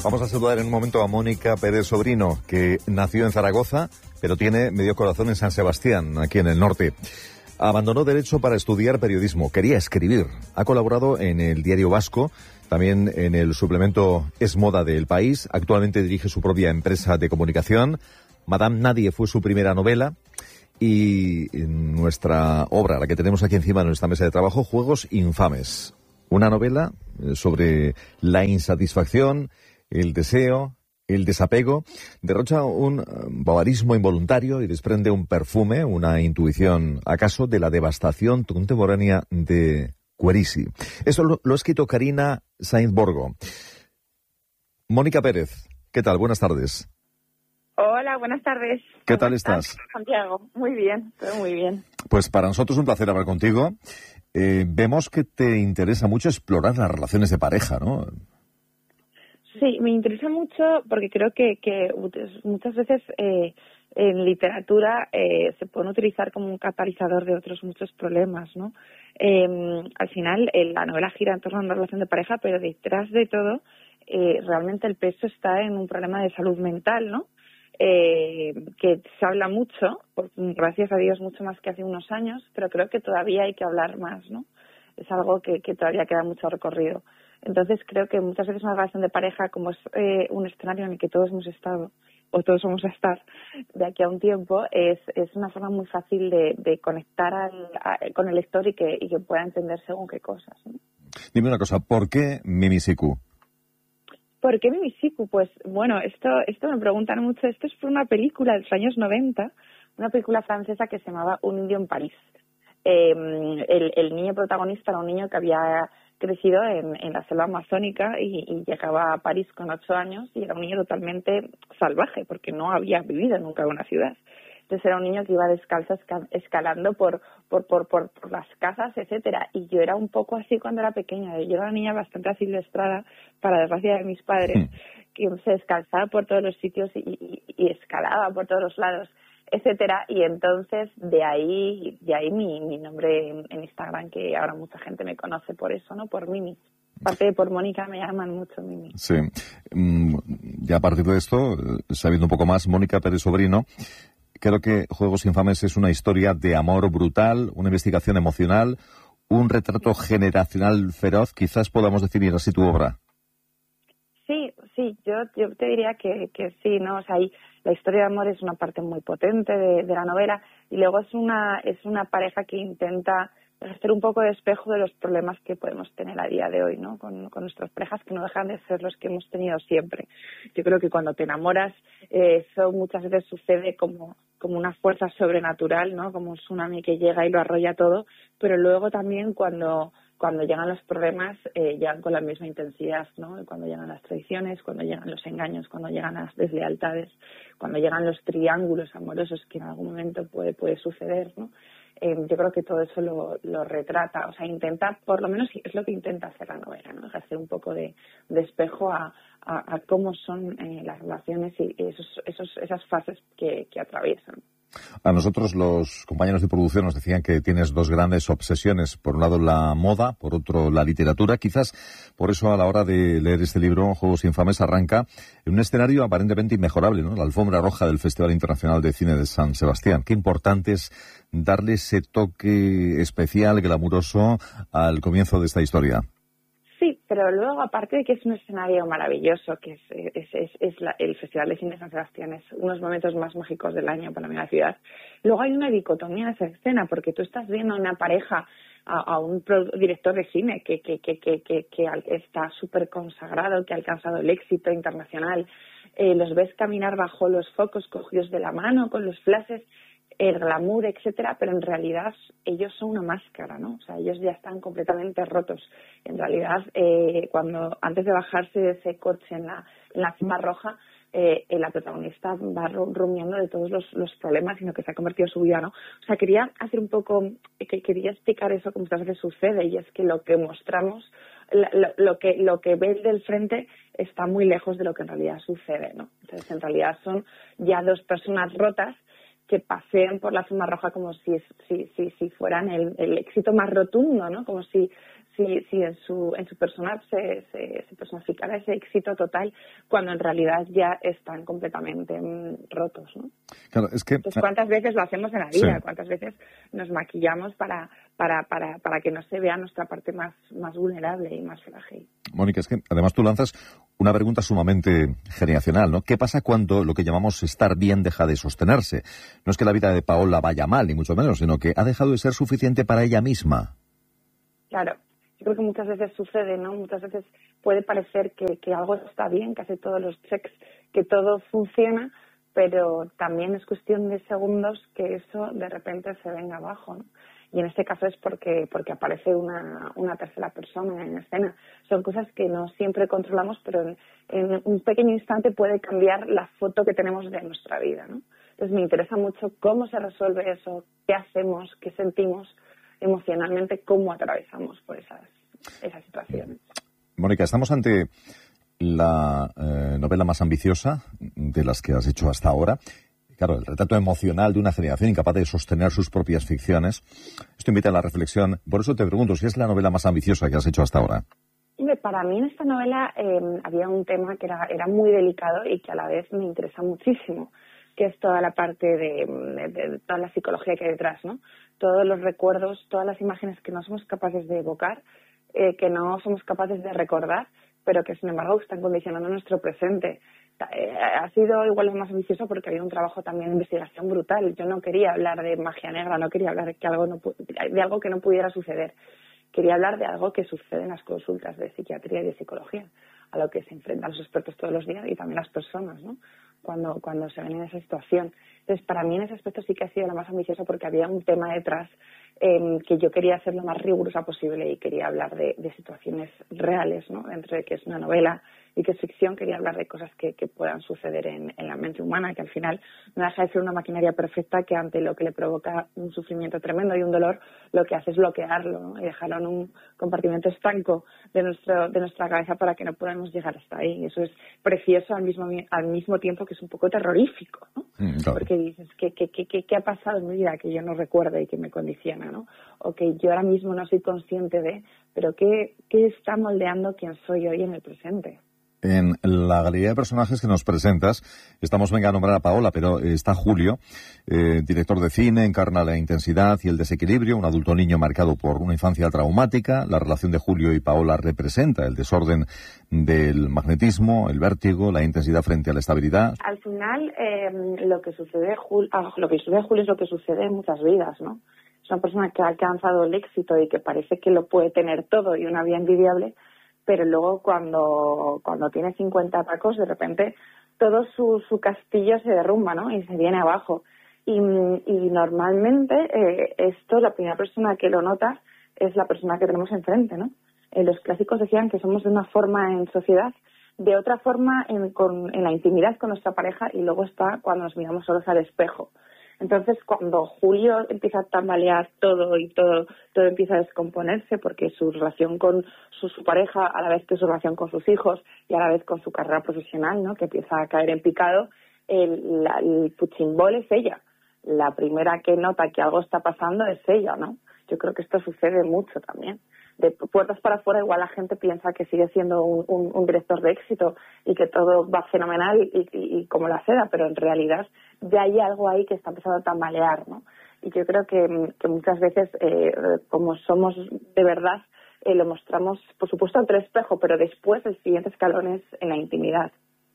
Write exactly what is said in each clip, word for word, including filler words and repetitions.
Vamos a saludar en un momento a Mónica Pérez Sobrino, que nació en Zaragoza, pero tiene medio corazón en San Sebastián, aquí en el norte. Abandonó Derecho para estudiar periodismo. Quería escribir. Ha colaborado en el Diario Vasco, también en el suplemento Es Moda del País. Actualmente dirige su propia empresa de comunicación. Madame Nadie fue su primera novela. Y nuestra obra, la que tenemos aquí encima de nuestra mesa de trabajo, Juegos Infames. Una novela sobre la insatisfacción, el deseo, el desapego. Derrocha un bavarismo involuntario y desprende un perfume, una intuición, acaso, de la devastación contemporánea de Querisi. Eso lo, lo ha escrito Karina Sainz Borgo. Mónica Pérez, ¿qué tal? Buenas tardes. Hola, buenas tardes. ¿Qué tal estás? Santiago, muy bien, todo muy bien. Pues para nosotros es un placer hablar contigo. Eh, vemos que te interesa mucho explorar las relaciones de pareja, ¿no? Sí, me interesa mucho porque creo que, que muchas veces eh, en literatura eh, se pueden utilizar como un catalizador de otros muchos problemas, ¿no? Eh, al final, eh, la novela gira en torno a una relación de pareja, pero detrás de todo, eh, realmente el peso está en un problema de salud mental, ¿no? Eh, que se habla mucho, por, gracias a Dios mucho más que hace unos años, pero creo que todavía hay que hablar más, ¿no? Es algo que, que todavía queda mucho recorrido. Entonces creo que muchas veces una relación de pareja, como es eh, un escenario en el que todos hemos estado, o todos vamos a estar de aquí a un tiempo, es, es una forma muy fácil de, de conectar al, a, con el lector y que, y que pueda entender según qué cosas, ¿no? Dime una cosa, ¿por qué Mimisiku? ¿Por qué Mimisiku? Pues bueno, esto esto me preguntan mucho. Esto es por una película de los años noventa, una película francesa que se llamaba Un indio en París. Eh, el, el niño protagonista era un niño que había crecido en, en la selva amazónica y, y llegaba a París con ocho años y era un niño totalmente salvaje porque no había vivido nunca en una ciudad. Entonces era un niño que iba descalzo escalando por por, por por por las casas, etcétera. Y yo era un poco así cuando era pequeña. Yo era una niña bastante asilvestrada, para desgracia de mis padres, que se descalzaba por todos los sitios y, y, y escalaba por todos los lados, etcétera. Y entonces de ahí de ahí mi, mi nombre en, en Instagram, que ahora mucha gente me conoce por eso, ¿no? Por Mimi. Aparte de por Mónica, me llaman mucho Mimi. Sí. Ya a partir de esto, sabiendo un poco más, Mónica Pérez Sobrino, creo que Juegos Infames es una historia de amor brutal, una investigación emocional, un retrato generacional feroz. Quizás podamos definir así tu obra. Sí, sí, yo, yo te diría que, que sí, ¿no? O sea, ahí la historia de amor es una parte muy potente de, de la novela y luego es una es una pareja que intenta hacer un poco de espejo de los problemas que podemos tener a día de hoy, ¿no? Con, con nuestras parejas, que no dejan de ser los que hemos tenido siempre. Yo creo que cuando te enamoras, eh, eso muchas veces sucede como como una fuerza sobrenatural, ¿no? Como un tsunami que llega y lo arrolla todo, pero luego también cuando cuando llegan los problemas eh, llegan con la misma intensidad, ¿no? Cuando llegan las traiciones, cuando llegan los engaños, cuando llegan las deslealtades, cuando llegan los triángulos amorosos que en algún momento puede puede suceder, ¿no? Eh, yo creo que todo eso lo, lo retrata, o sea, intenta, por lo menos es lo que intenta hacer la novela, ¿no? Hacer un poco de, de espejo a, a, a cómo son eh, las relaciones y esos, esos, esas fases que, que atraviesan. A nosotros los compañeros de producción nos decían que tienes dos grandes obsesiones. Por un lado la moda, por otro la literatura. Quizás por eso a la hora de leer este libro, Juegos Infames, arranca en un escenario aparentemente inmejorable, ¿no? La alfombra roja del Festival Internacional de Cine de San Sebastián. Qué importante es darle ese toque especial, glamuroso al comienzo de esta historia. Sí, pero luego, aparte de que es un escenario maravilloso, que es, es, es, es la, el Festival de Cine de San Sebastián, es unos momentos más mágicos del año para mí la ciudad, luego hay una dicotomía en esa escena, porque tú estás viendo a una pareja, a, a un pro, director de cine que, que, que, que, que, que está súper consagrado, que ha alcanzado el éxito internacional, eh, los ves caminar bajo los focos cogidos de la mano, con los flashes, el glamour, etcétera, pero en realidad ellos son una máscara, ¿no? O sea, ellos ya están completamente rotos. En realidad, eh, cuando antes de bajarse de ese coche en la, en la cima roja, eh, la protagonista va rumiando de todos los, los problemas y lo que se ha convertido en su vida, ¿no? O sea, quería hacer un poco, que quería explicar eso que muchas veces sucede, y es que lo que mostramos, lo, lo que lo que ves del frente está muy lejos de lo que en realidad sucede, ¿no? Entonces, en realidad son ya dos personas rotas que pasean por la zona roja como si si si, si fueran el, el éxito más rotundo, ¿no? Como si si, si en su en su persona se, se, se personificara ese éxito total, cuando en realidad ya están completamente mm, rotos, ¿no? Claro, es que... Entonces, ¿cuántas veces lo hacemos en la vida? Sí. ¿Cuántas veces nos maquillamos para, para, para, para que no se vea nuestra parte más, más vulnerable y más frágil? Mónica, es que además tú lanzas una pregunta sumamente generacional, ¿no? ¿Qué pasa cuando lo que llamamos estar bien deja de sostenerse? No es que la vida de Paola vaya mal, ni mucho menos, sino que ha dejado de ser suficiente para ella misma. Claro, yo creo que muchas veces sucede, ¿no? Muchas veces puede parecer que, que algo está bien, que hace todos los checks, que todo funciona, pero también es cuestión de segundos que eso de repente se venga abajo, ¿no? Y en este caso es porque porque aparece una, una tercera persona en escena. Son cosas que no siempre controlamos, pero en, en un pequeño instante puede cambiar la foto que tenemos de nuestra vida, ¿no? Entonces me interesa mucho cómo se resuelve eso, qué hacemos, qué sentimos emocionalmente, cómo atravesamos por esas, esas situaciones. Mónica, estamos ante la eh, novela más ambiciosa de las que has hecho hasta ahora. Claro, el retrato emocional de una generación incapaz de sostener sus propias ficciones. Esto invita a la reflexión. Por eso te pregunto si es la novela más ambiciosa que has hecho hasta ahora. Para mí en esta novela eh, había un tema que era, era muy delicado y que a la vez me interesa muchísimo, que es toda la parte de, de, de toda la psicología que hay detrás, ¿no? Todos los recuerdos, todas las imágenes que no somos capaces de evocar, eh, que no somos capaces de recordar, pero que sin embargo están condicionando nuestro presente. Eh, ha sido igual lo más ambicioso porque había un trabajo también de investigación brutal. Yo no quería hablar de magia negra, no quería hablar de, que algo no, de algo que no pudiera suceder. Quería hablar de algo que sucede en las consultas de psiquiatría y de psicología, a lo que se enfrentan los expertos todos los días y también las personas, ¿no? Cuando, cuando se ven en esa situación. Entonces, para mí en ese aspecto sí que ha sido la más ambiciosa porque había un tema detrás eh, que yo quería hacer lo más rigurosa posible y quería hablar de, de situaciones reales, ¿no? Dentro de que es una novela y que es ficción, quería hablar de cosas que, que puedan suceder en, en la mente humana, que al final no deja de ser una maquinaria perfecta que ante lo que le provoca un sufrimiento tremendo y un dolor, lo que hace es bloquearlo, ¿no? Y dejarlo en un compartimento estanco de nuestro de nuestra cabeza para que no podamos llegar hasta ahí. Y eso es precioso al mismo al mismo tiempo que es un poco terrorífico, ¿no? Mm, claro. Porque dices, ¿qué, qué, qué, qué ha pasado en mi vida que yo no recuerdo y que me condiciona, ¿no? O que yo ahora mismo no soy consciente de, pero ¿qué, qué está moldeando quién soy hoy en el presente? En la galería de personajes que nos presentas, estamos, venga a nombrar a Paola, pero está Julio, eh, director de cine, encarna la intensidad y el desequilibrio, un adulto niño marcado por una infancia traumática. La relación de Julio y Paola representa el desorden del magnetismo, el vértigo, la intensidad frente a la estabilidad. Al final, eh, lo que sucede Jul- ah, lo que sucede a Julio es lo que sucede en muchas vidas, ¿no? Es una persona que ha alcanzado el éxito y que parece que lo puede tener todo y una vida envidiable, pero luego cuando cuando tiene cincuenta tacos, de repente todo su, su castillo se derrumba, ¿no? Y se viene abajo. Y, y normalmente eh, esto, la primera persona que lo nota es la persona que tenemos enfrente, ¿no? Eh, los clásicos decían que somos de una forma en sociedad, de otra forma en, con, en la intimidad con nuestra pareja y luego está cuando nos miramos solos al espejo. Entonces, cuando Julio empieza a tambalear todo y todo todo empieza a descomponerse porque su relación con su, su pareja, a la vez que su relación con sus hijos y a la vez con su carrera profesional, ¿no? Que empieza a caer en picado, el, la, el puchimbol es ella. La primera que nota que algo está pasando es ella, ¿no? Yo creo que esto sucede mucho también. De puertas para afuera igual la gente piensa que sigue siendo un, un, un director de éxito y que todo va fenomenal y, y, y como la seda, pero en realidad ya hay algo ahí que está empezando a tambalear, ¿no? Y yo creo que, que muchas veces, eh, como somos de verdad, eh, lo mostramos, por supuesto, ante el espejo, pero después el siguiente escalón es en la intimidad.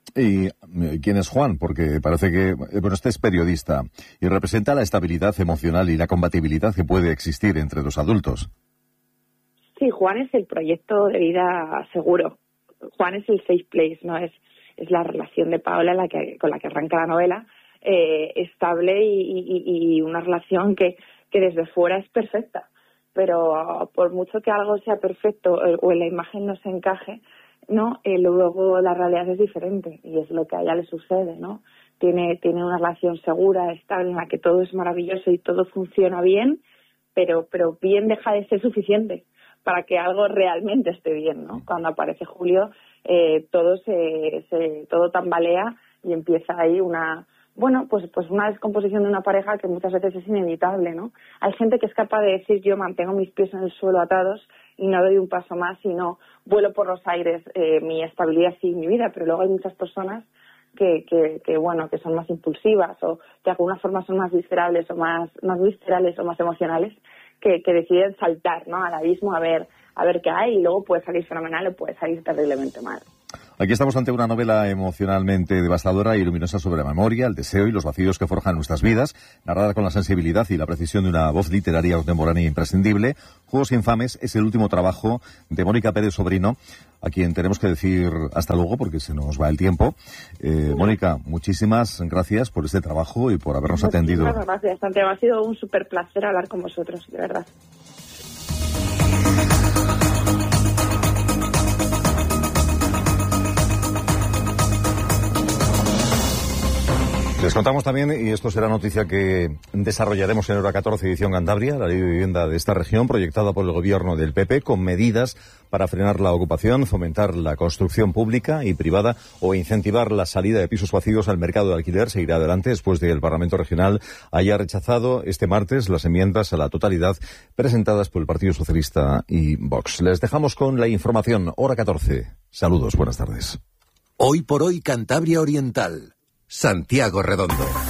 ¿Y quién es Juan? Porque parece que, bueno, este es periodista y representa la estabilidad emocional y la compatibilidad que puede existir entre dos adultos. Sí, Juan es el proyecto de vida seguro. Juan es el safe place, ¿no? Es, es la relación de Paola la que, con la que arranca la novela, eh, estable y, y, y una relación que, que desde fuera es perfecta. Pero por mucho que algo sea perfecto o en la imagen no se encaje, ¿no? Eh, luego la realidad es diferente y es lo que a ella le sucede, ¿no? Tiene, tiene una relación segura, estable, en la que todo es maravilloso y todo funciona bien, pero, pero bien deja de ser suficiente para que algo realmente esté bien, ¿no? Cuando aparece Julio, eh, todo se, se todo tambalea y empieza ahí una, bueno, pues pues una descomposición de una pareja que muchas veces es inevitable, ¿no? Hay gente que es capaz de decir yo mantengo mis pies en el suelo atados y no doy un paso más y no vuelo por los aires, eh, mi estabilidad y mi vida. Pero luego hay muchas personas que, que, que, bueno, que son más impulsivas o de alguna forma son más viscerales o más, más viscerales o más emocionales, que, que deciden saltar, ¿no?, al abismo a ver, a ver qué hay, y luego puede salir fenomenal o puede salir terriblemente mal. Aquí estamos ante una novela emocionalmente devastadora y luminosa sobre la memoria, el deseo y los vacíos que forjan nuestras vidas, narrada con la sensibilidad y la precisión de una voz literaria contemporánea imprescindible. Juegos Infames es el último trabajo de Mónica Pérez Sobrino, a quien tenemos que decir hasta luego porque se nos va el tiempo. Eh, Mónica, muchísimas gracias por este trabajo y por habernos Muchísimas atendido. Muchas gracias, Santiago. Ha sido un súper placer hablar con vosotros, de verdad. Les contamos también, y esto será noticia que desarrollaremos en Hora catorce, edición Cantabria, la ley de vivienda de esta región, proyectada por el gobierno del P P, con medidas para frenar la ocupación, fomentar la construcción pública y privada o incentivar la salida de pisos vacíos al mercado de alquiler. Seguirá adelante después de que el Parlamento Regional haya rechazado este martes las enmiendas a la totalidad presentadas por el Partido Socialista y Vox. Les dejamos con la información. Hora catorce. Saludos, buenas tardes. Hoy por hoy, Cantabria Oriental. Santiago Redondo.